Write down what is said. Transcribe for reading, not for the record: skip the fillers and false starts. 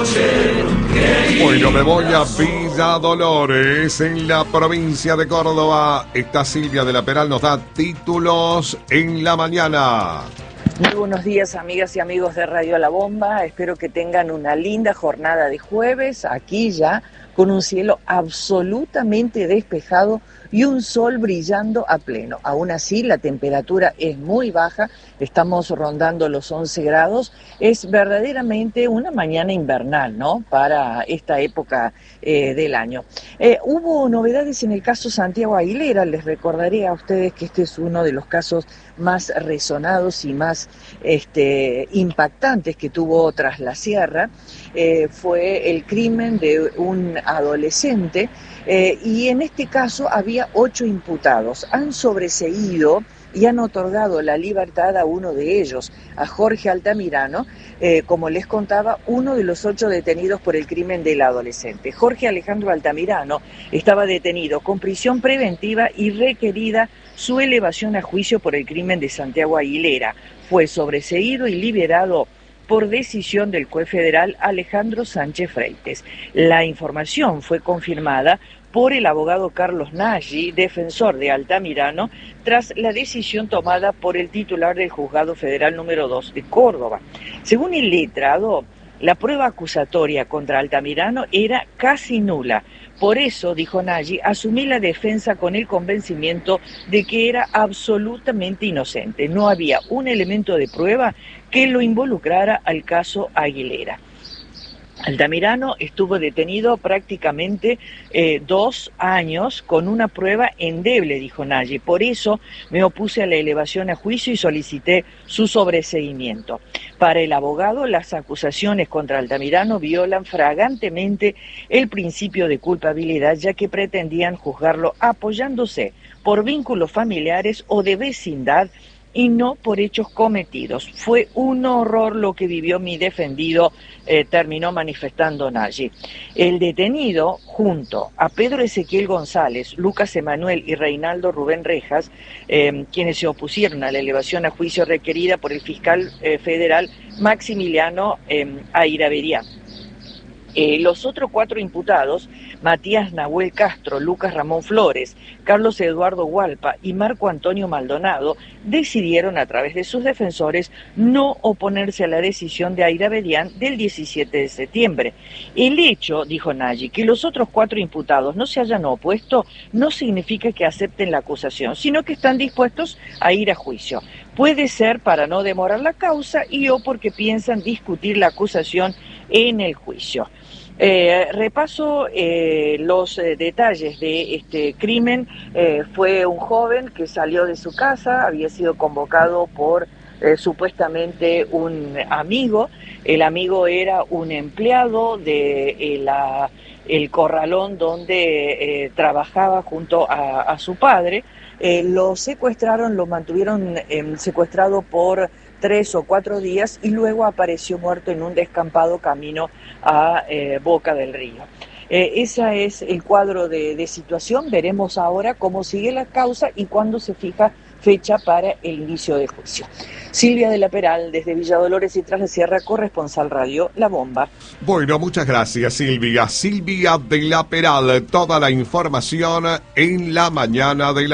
Bueno, me voy a Villa Dolores, en la provincia de Córdoba. Está Silvia de la Peral, nos da títulos en la mañana. Muy buenos días, amigas y amigos de Radio La Bomba. Espero que tengan una linda jornada de jueves, aquí ya con un cielo absolutamente despejado y un sol brillando a pleno. Aún así, la temperatura es muy baja, estamos rondando los 11 grados. Es verdaderamente una mañana invernal, ¿no?, para esta época del año. Hubo novedades en el caso Santiago Aguilera. Les recordaré a ustedes que este es uno de los casos más resonados y más impactantes que tuvo tras la sierra. Fue el crimen de un adolescente y en este caso había 8 imputados. Han sobreseído y han otorgado la libertad a uno de ellos, a Jorge Altamirano, como les contaba, uno de los 8 detenidos por el crimen del adolescente. Jorge Alejandro Altamirano estaba detenido con prisión preventiva y requerida su elevación a juicio por el crimen de Santiago Aguilera. Fue sobreseído y liberado por decisión del juez federal Alejandro Sánchez Freites. La información fue confirmada por el abogado Carlos Nagy, defensor de Altamirano, tras la decisión tomada por el titular del Juzgado Federal número 2 de Córdoba. Según el letrado, la prueba acusatoria contra Altamirano era casi nula. Por eso, dijo Nagy, asumí la defensa con el convencimiento de que era absolutamente inocente. No había un elemento de prueba que lo involucrara al caso Aguilera. Altamirano estuvo detenido prácticamente 2 años con una prueba endeble, dijo Nagy. Por eso me opuse a la elevación a juicio y solicité su sobreseimiento. Para el abogado, las acusaciones contra Altamirano violan flagrantemente el principio de culpabilidad, ya que pretendían juzgarlo apoyándose por vínculos familiares o de vecindad y no por hechos cometidos. Fue un horror lo que vivió mi defendido, terminó manifestando Nagy. El detenido, junto a Pedro Ezequiel González, Lucas Emanuel y Reinaldo Rubén Rejas, quienes se opusieron a la elevación a juicio requerida por el fiscal federal Maximiliano Airaverian. Los otros 4 imputados, Matías Nahuel Castro, Lucas Ramón Flores, Carlos Eduardo Hualpa y Marco Antonio Maldonado, decidieron a través de sus defensores no oponerse a la decisión de Airaverian del 17 de septiembre. El hecho, dijo Nagy, que los otros 4 imputados no se hayan opuesto no significa que acepten la acusación, sino que están dispuestos a ir a juicio. Puede ser para no demorar la causa y o porque piensan discutir la acusación en el juicio. Repaso los detalles de este crimen. Fue un joven que salió de su casa, había sido convocado por supuestamente un amigo. El amigo era un empleado de el corralón donde trabajaba junto a su padre. Lo secuestraron, lo mantuvieron secuestrado por 3 o 4 días y luego apareció muerto en un descampado camino a Boca del Río. Ese es el cuadro de situación. Veremos ahora cómo sigue la causa y cuándo se fija fecha para el inicio del juicio. Silvia de la Peral, desde Villa Dolores y Tras la Sierra, corresponsal Radio La Bomba. Bueno, muchas gracias, Silvia. Silvia de la Peral, toda la información en la mañana de la